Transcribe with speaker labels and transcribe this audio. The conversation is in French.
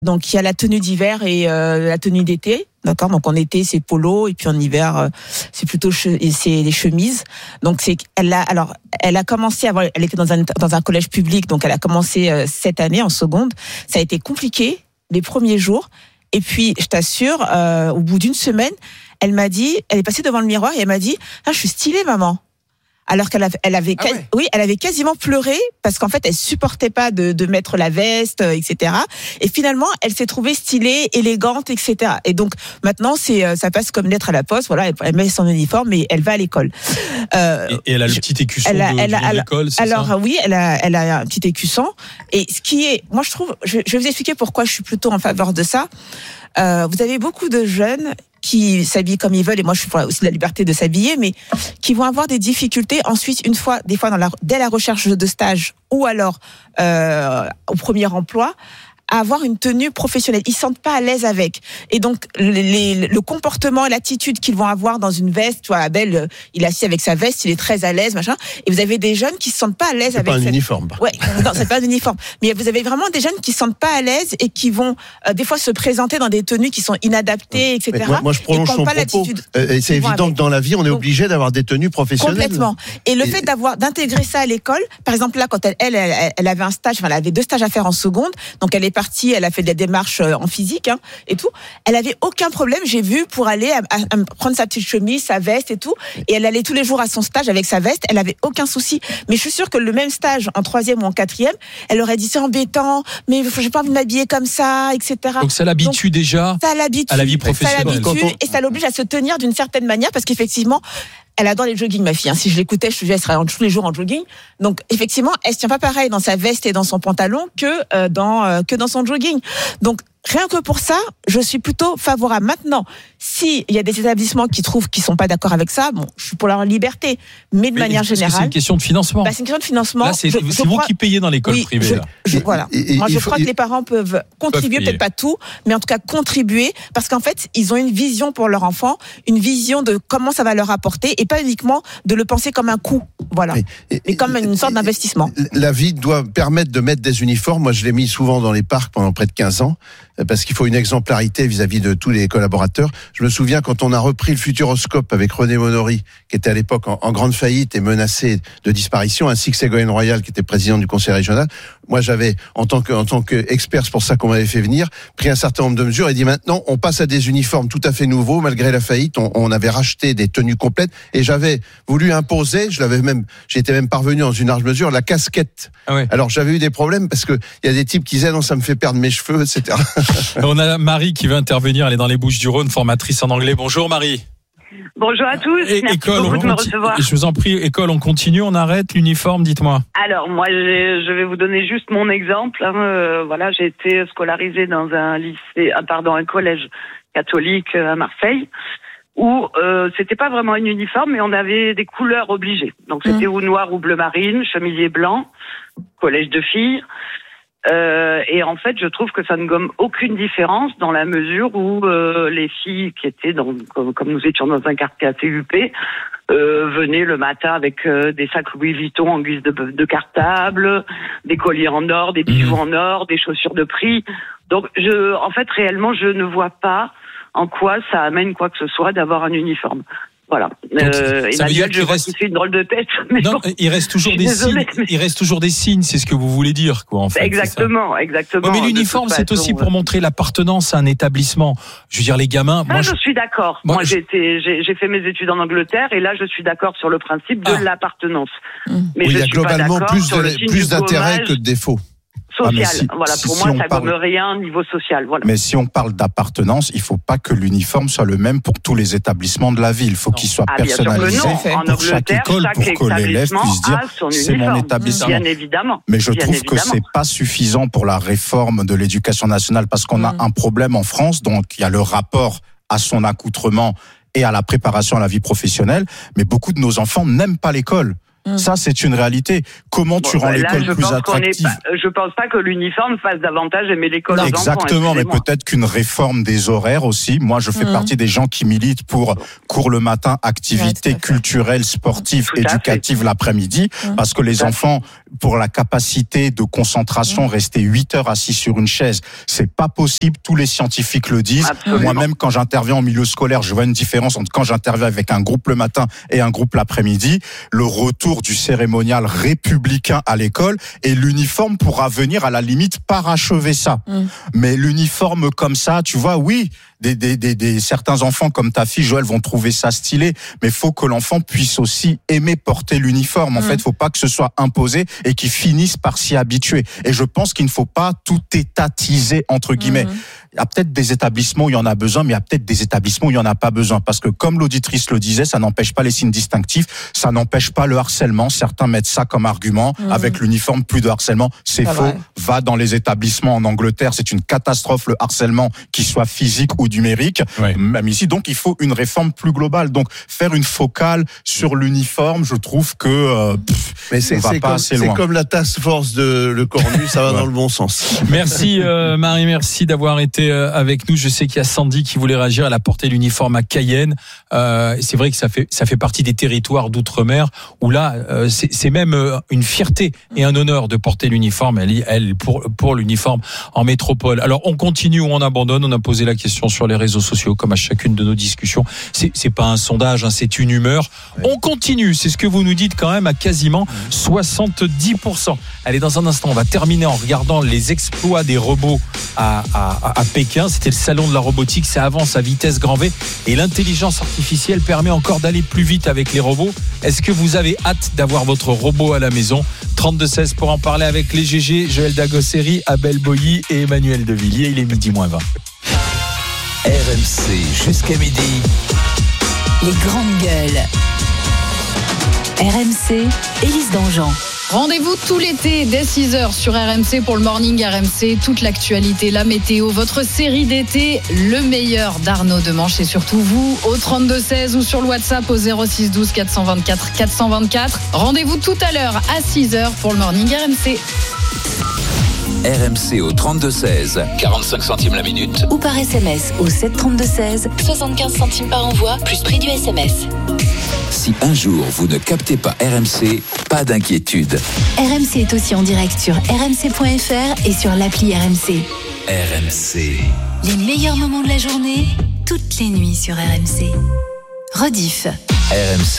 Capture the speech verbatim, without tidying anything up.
Speaker 1: Donc il y a la tenue d'hiver et euh, la tenue d'été, d'accord. Donc en été c'est polo et puis en hiver euh, c'est plutôt che- c'est les chemises. Donc c'est elle a alors elle a commencé à avoir, elle était dans un dans un collège public, donc elle a commencé euh, cette année en seconde. Ça a été compliqué les premiers jours et puis je t'assure euh, au bout d'une semaine, elle m'a dit, elle est passée devant le miroir et elle m'a dit ah je suis stylée maman. Alors qu'elle avait, elle avait,
Speaker 2: Ah ouais.
Speaker 1: oui, elle avait quasiment pleuré parce qu'en fait, elle supportait pas de, de mettre la veste, et cetera. Et finalement, elle s'est trouvée stylée, élégante, et cetera. Et donc maintenant, c'est, ça passe comme lettre à la poste. Voilà, elle, elle met son uniforme et elle va à l'école.
Speaker 3: Euh, et, et elle a le petit écusson
Speaker 1: elle a,
Speaker 3: de,
Speaker 1: elle a,
Speaker 3: de l'école, c'est
Speaker 1: alors
Speaker 3: ça
Speaker 1: oui, elle a, elle a un petit écusson. Et ce qui est, moi je trouve, je, je vais vous expliquer pourquoi je suis plutôt en faveur de ça. Euh, vous avez beaucoup de jeunes qui s'habillent comme ils veulent, et moi je suis pour aussi la liberté de s'habiller, mais qui vont avoir des difficultés ensuite, une fois, des fois dans la, dès la recherche de stage ou alors euh, au premier emploi, à avoir une tenue professionnelle. Ils se sentent pas à l'aise avec. Et donc, les, les, le comportement et l'attitude qu'ils vont avoir dans une veste, tu vois, Abel, il est assis avec sa veste, il est très à l'aise, machin. Et vous avez des jeunes qui se sentent pas à l'aise
Speaker 2: c'est
Speaker 1: avec
Speaker 2: pas un
Speaker 1: cette...
Speaker 2: uniforme.
Speaker 1: Ouais, non, c'est pas un uniforme. Mais vous avez vraiment des jeunes qui se sentent pas à l'aise et qui vont, euh, des fois, se présenter dans des tenues qui sont inadaptées, et cetera.
Speaker 2: Moi, moi, je prolonge
Speaker 1: et qui
Speaker 2: son
Speaker 1: ont pas
Speaker 2: propos.
Speaker 1: l'attitude.
Speaker 2: Euh, et c'est
Speaker 1: Ils vont
Speaker 2: évident
Speaker 1: avec.
Speaker 2: que dans la vie, on est
Speaker 1: Donc,
Speaker 2: obligé d'avoir des tenues professionnelles.
Speaker 1: Complètement. Et le
Speaker 2: Et-
Speaker 1: fait d'avoir, d'intégrer ça à l'école, par exemple, là, quand elle, elle, elle, elle avait un stage, enfin, elle avait deux stages à faire en seconde. Donc, elle est partie, elle a fait des démarches en physique, hein, et tout. Elle avait aucun problème, j'ai vu, pour aller à, à, à prendre sa petite chemise, sa veste et tout. Et elle allait tous les jours à son stage avec sa veste. Elle avait aucun souci. Mais je suis sûre que le même stage en troisième ou en quatrième, elle aurait dit c'est embêtant, mais j'ai pas envie de m'habiller comme ça, et cetera.
Speaker 3: Donc ça l'habitue
Speaker 1: Donc,
Speaker 3: déjà
Speaker 1: ça l'habitue
Speaker 3: à la vie
Speaker 1: Ça
Speaker 3: professionnelle.
Speaker 1: l'habitue
Speaker 2: Quand on-
Speaker 1: et ça l'oblige à se tenir d'une certaine manière parce qu'effectivement, elle adore les jogging, ma fille. Hein. Si je l'écoutais, je te dis, elle serait en- tous les jours en jogging. Donc, effectivement, elle se tient pas pareil dans sa veste et dans son pantalon que euh, dans euh, que dans son jogging. Donc, rien que pour ça, je suis plutôt favorable. Maintenant, si il y a des établissements qui trouvent qu'ils sont pas d'accord avec ça, bon, je suis pour leur liberté. Mais de
Speaker 3: Mais
Speaker 1: manière
Speaker 3: est-ce que
Speaker 1: générale,
Speaker 3: c'est une question de financement.
Speaker 1: bah, c'est une question de financement.
Speaker 3: Là, c'est,
Speaker 1: Je-
Speaker 3: c'est
Speaker 1: je
Speaker 3: vous
Speaker 1: crois-
Speaker 3: qui payez dans l'école
Speaker 1: oui,
Speaker 3: privée.
Speaker 1: je,
Speaker 3: là.
Speaker 1: je-
Speaker 2: Et-
Speaker 1: voilà.
Speaker 2: et- et
Speaker 1: Moi, je
Speaker 2: il
Speaker 1: crois
Speaker 2: faut-
Speaker 1: que les parents peuvent contribuer,
Speaker 3: payer.
Speaker 1: peut-être pas tout, mais en tout cas contribuer, parce qu'en fait, ils ont une vision pour leur enfant, une vision de comment ça va leur apporter, et pas uniquement de le penser comme un coût, voilà,
Speaker 2: Et- et-
Speaker 1: mais comme une sorte d'investissement.
Speaker 2: La vie doit permettre de mettre des uniformes. Moi, je l'ai mis souvent dans les parcs pendant près de quinze ans, parce qu'il faut une exemplarité vis-à-vis de tous les collaborateurs. Je me souviens quand on a repris le Futuroscope avec René Monory, qui était à l'époque en, en grande faillite et menacé de disparition, ainsi que Ségolène Royal, qui était président du conseil régional. Moi, j'avais, en tant que, en tant qu'expert, c'est pour ça qu'on m'avait fait venir, pris un certain nombre de mesures et dit maintenant, on passe à des uniformes tout à fait nouveaux, malgré la faillite. On, on avait racheté des tenues complètes et j'avais voulu imposer, je l'avais même, j'étais même parvenu dans une large mesure, la casquette.
Speaker 3: Ah ouais.
Speaker 2: Alors, j'avais eu des problèmes parce que il y a des types qui disaient non, ça me fait perdre mes cheveux, et cetera.
Speaker 3: On a Marie qui veut intervenir, elle est dans les Bouches-du-Rhône, formatrice en anglais. Bonjour Marie.
Speaker 4: Bonjour à tous,
Speaker 3: Et-
Speaker 4: merci
Speaker 3: école,
Speaker 4: beaucoup
Speaker 3: on
Speaker 4: de me
Speaker 3: conti-
Speaker 4: recevoir.
Speaker 3: Je vous en prie, école, on continue, on arrête l'uniforme, dites-moi.
Speaker 4: Alors moi, j'ai- je vais vous donner juste mon exemple. hein. Euh, voilà, j'ai été scolarisée dans un lycée, ah, pardon, un collège catholique à Marseille, où euh, c'était pas vraiment un uniforme, mais on avait des couleurs obligées. Donc c'était ou noir ou bleu marine, chemisier blanc, collège de filles. Euh, et en fait, je trouve que ça ne gomme aucune différence dans la mesure où euh, les filles qui étaient, dans, comme, comme nous étions dans un quartier A T U P, euh, venaient le matin avec euh, des sacs Louis Vuitton en guise de, de cartable, des colliers en or, des bijoux en or, des chaussures de prix. Donc, je, en fait, réellement, je ne vois pas en quoi ça amène quoi que ce soit d'avoir un uniforme. Voilà.
Speaker 3: Donc,
Speaker 4: Euh,
Speaker 3: ça veut dire
Speaker 4: Emmanuel,
Speaker 3: qu'il
Speaker 4: je vois
Speaker 3: reste-
Speaker 4: qu'il fait une drôle de tête. Mais
Speaker 3: Non,
Speaker 4: bon,
Speaker 3: il reste toujours
Speaker 4: je
Speaker 3: des
Speaker 4: suis désolée,
Speaker 3: signes.
Speaker 4: mais-
Speaker 3: Il reste toujours des signes, c'est ce que vous voulez dire, quoi, en fait. c'est ça.
Speaker 4: exactement, exactement.
Speaker 3: Ouais, mais
Speaker 4: De
Speaker 3: l'uniforme,
Speaker 4: toute
Speaker 3: c'est aussi
Speaker 4: façon,
Speaker 3: pour montrer l'appartenance à un établissement. Je veux dire, les gamins,
Speaker 4: Ça,
Speaker 3: moi,
Speaker 4: je
Speaker 3: je...
Speaker 4: suis d'accord.
Speaker 3: Moi,
Speaker 4: Moi,
Speaker 3: je-
Speaker 4: j'ai, été, j'ai, j'ai fait mes études en Angleterre et là, je suis d'accord sur le principe de
Speaker 3: Ah.
Speaker 4: l'appartenance.
Speaker 1: Mmh.
Speaker 4: Mais
Speaker 2: Oui,
Speaker 4: je
Speaker 2: il y a
Speaker 4: suis pas
Speaker 2: globalement
Speaker 4: d'accord
Speaker 2: plus,
Speaker 4: sur le
Speaker 2: de,
Speaker 4: signe
Speaker 2: plus
Speaker 4: du
Speaker 2: d'intérêt
Speaker 4: gommage
Speaker 2: que de défauts.
Speaker 4: social.
Speaker 5: Ah, mais si-
Speaker 4: voilà,
Speaker 5: si-
Speaker 4: pour
Speaker 5: si
Speaker 4: moi,
Speaker 5: on
Speaker 4: ça
Speaker 5: parle-
Speaker 4: gomme rien niveau social. Voilà.
Speaker 5: Mais si on parle d'appartenance, il faut pas que l'uniforme soit le même pour tous les établissements de la ville. Il faut
Speaker 3: Non.
Speaker 5: qu'il soit
Speaker 4: Ah, bien sûr que
Speaker 5: personnalisé
Speaker 4: non. En
Speaker 5: pour chaque
Speaker 4: Angleterre,
Speaker 5: école,
Speaker 4: chaque
Speaker 5: pour que l'élève
Speaker 4: établissement
Speaker 5: puisse dire
Speaker 4: a son
Speaker 5: c'est mon
Speaker 4: uniforme.
Speaker 5: établissement.
Speaker 4: Bien évidemment.
Speaker 5: Mais je
Speaker 4: Bien
Speaker 5: trouve que
Speaker 4: évidemment.
Speaker 5: c'est pas suffisant pour la réforme de l'éducation nationale parce qu'on a
Speaker 1: Mm.
Speaker 5: un problème en France. Donc il y a le rapport à son accoutrement et à la préparation à la vie professionnelle. Mais beaucoup de nos enfants n'aiment pas l'école.
Speaker 1: Mm.
Speaker 5: Ça, c'est une réalité. Comment tu
Speaker 4: Bon,
Speaker 5: rends
Speaker 4: bah, là,
Speaker 5: l'école
Speaker 4: je
Speaker 5: plus
Speaker 4: pense qu'on est
Speaker 5: attractive?
Speaker 4: pas- Je pense pas que l'uniforme fasse davantage aimer l'école aux enfants.
Speaker 5: Exactement, mais
Speaker 4: excusez-moi.
Speaker 5: peut-être qu'une réforme des horaires aussi. Moi, je fais
Speaker 1: Mhm.
Speaker 5: partie des gens qui militent pour cours le matin,
Speaker 1: Ouais,
Speaker 5: activités
Speaker 1: tout à fait.
Speaker 5: culturelles, sportives,
Speaker 4: Tout à fait.
Speaker 5: éducatives l'après-midi,
Speaker 1: Mhm.
Speaker 5: parce que les
Speaker 4: Tout à fait.
Speaker 5: enfants pour la capacité de concentration, rester huit heures assis sur une chaise, c'est pas possible. Tous les scientifiques le disent.
Speaker 4: Absolument.
Speaker 5: Moi-même, quand j'interviens en milieu scolaire, je vois une différence entre quand j'interviens avec un groupe le matin et un groupe l'après-midi. Le retour du cérémonial républicain à l'école et l'uniforme pourra venir à la limite parachever ça. Mmh. Mais l'uniforme comme ça, tu vois, oui, des, des, des, des, certains enfants comme ta fille Joël vont trouver ça stylé, mais il faut que l'enfant puisse aussi aimer porter l'uniforme. En mmh. fait, il faut pas que ce soit imposé et qu'ils finissent par s'y habituer. Et je pense qu'il ne faut pas tout étatiser, entre guillemets. Mmh. Il y a peut-être des établissements où il y en a besoin, mais il y a peut-être des établissements où il y en a pas besoin. Parce que comme l'auditrice le disait, ça n'empêche pas les signes distinctifs, ça n'empêche pas le harcèlement. Certains mettent ça comme argument. Mmh. Avec l'uniforme, plus de harcèlement. C'est pas faux. Vrai. Va dans les établissements en Angleterre. C'est une catastrophe, le harcèlement, qu'il soit physique ou numérique. Ouais. Même ici. Donc, il faut une réforme plus globale. Donc, faire une focale sur l'uniforme, je trouve que, euh, pff,
Speaker 2: mais c'est,
Speaker 5: on va
Speaker 2: c'est
Speaker 5: pas
Speaker 2: comme,
Speaker 5: assez loin.
Speaker 2: C'est comme la task force de Le Cornu, ça va ouais. dans le bon sens.
Speaker 3: Merci, euh, Marie, merci d'avoir été avec nous. Je sais qu'il y a Sandy qui voulait réagir. Elle a porté l'uniforme à Cayenne. Euh, c'est vrai que ça fait ça fait partie des territoires d'outre-mer où là, euh, c'est, c'est même une fierté et un honneur de porter l'uniforme. Elle, elle pour pour l'uniforme en métropole. Alors on continue ou on abandonne. On a posé la question sur les réseaux sociaux, comme à chacune de nos discussions. C'est c'est pas un sondage, hein, c'est une humeur. Ouais. On continue. C'est ce que vous nous dites quand même à quasiment soixante-dix pour cent. Allez, dans un instant, on va terminer en regardant les exploits des robots à à, à Pékin. C'était le salon de la robotique, ça avance à vitesse grand V et l'intelligence artificielle permet encore d'aller plus vite avec les robots. Est-ce que vous avez hâte d'avoir votre robot à la maison ? trente-deux seize pour en parler avec les G G, Joël Dagosseri, Abel Boilly et Emmanuel Devilliers. Il est midi moins vingt.
Speaker 6: R M C jusqu'à midi.
Speaker 7: Les grandes gueules. R M C, Élise Dangean.
Speaker 8: Rendez-vous tout l'été dès six heures sur R M C pour le Morning R M C. Toute l'actualité, la météo, votre série d'été, le meilleur d'Arnaud Demanche et surtout vous au trente-deux seize ou sur le WhatsApp au zéro six douze quatre cent vingt-quatre quatre cent vingt-quatre. Rendez-vous tout à l'heure à six heures pour le Morning R M C.
Speaker 6: R M C au trente-deux seize, quarante-cinq centimes la minute.
Speaker 7: Ou par S M S au sept trente-deux seize,
Speaker 9: soixante-quinze centimes par envoi, plus prix du S M S.
Speaker 6: Si un jour vous ne captez pas R M C, pas d'inquiétude.
Speaker 7: R M C est aussi en direct sur r m c point f r et sur l'appli R M C.
Speaker 6: R M C.
Speaker 7: Les meilleurs moments de la journée, toutes les nuits sur R M C. Rediff.
Speaker 6: R M C.